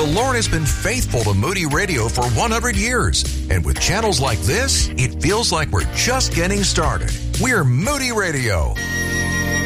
Lord has been faithful to Moody Radio for 100 years. And with channels like this, it feels like we're just getting started. We're Moody Radio.